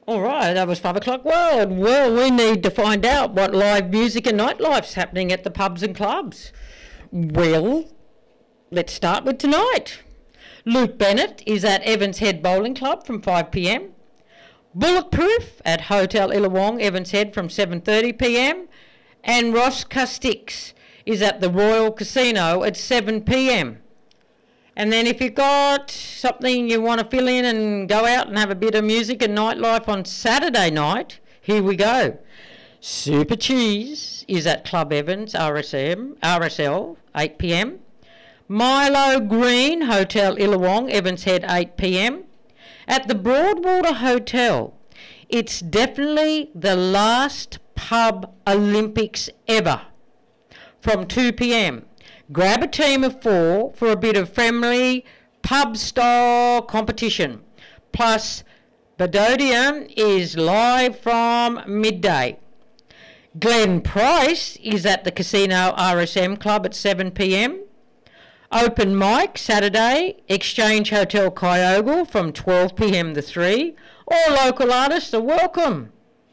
All right, that was 5 o'clock world. Well, we need to find out what live music and nightlife's happening at the pubs and clubs. Well, let's start with tonight. Luke Bennett is at Evans Head Bowling Club from 5 p.m. Bulletproof at Hotel Illawong, Evans Head from 7:30 p.m. And Ross Castix is at the Royal Casino at 7 p.m. And then if you've got something you want to fill in and go out and have a bit of music and nightlife on Saturday night, here we go. Super Cheese is at Club Evans, RSL, 8 p.m. Milo Green, Hotel Illawong, Evans Head, 8 p.m. At the Broadwater Hotel, it's definitely the last pub Olympics ever, from 2 p.m. Grab a team of 4 for a bit of friendly pub-style competition. Plus, Badodian is live from midday. Glenn Price is at the Casino RSM Club at 7 p.m. Open mic Saturday, Exchange Hotel Kyogle from 12 p.m. to 3. All local artists are welcome.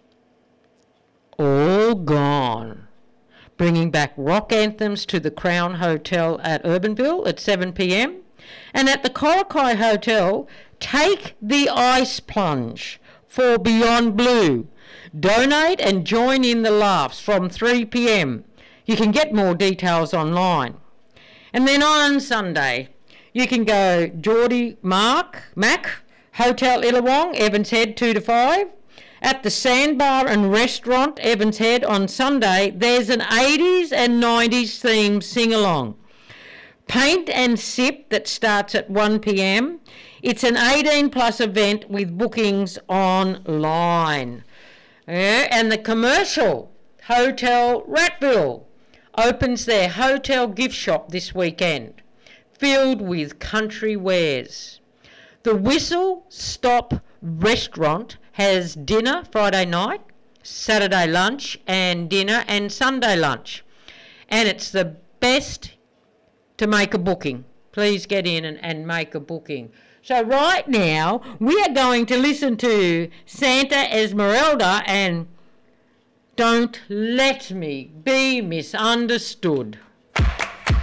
All gone. Bringing back rock anthems to the Crown Hotel at Urbanville at 7 p.m. And at the Korakai Hotel, take the ice plunge for Beyond Blue. Donate and join in the laughs from 3 p.m. You can get more details online. And then on Sunday, you can go Geordie Mac, Hotel Illawong, Evans Head 2 to 5. At the Sandbar and Restaurant, Evans Head, on Sunday, there's an 80s and 90s themed sing-along. Paint and Sip that starts at 1 p.m. It's an 18-plus event with bookings online. And the Commercial Hotel Ratville opens their hotel gift shop this weekend, filled with country wares. The Whistle Stop Restaurant has dinner Friday night, Saturday lunch and dinner, and Sunday lunch. And it's the best to make a booking. Please get in and make a booking. So right now, we are going to listen to Santa Esmeralda and Don't Let Me Be Misunderstood.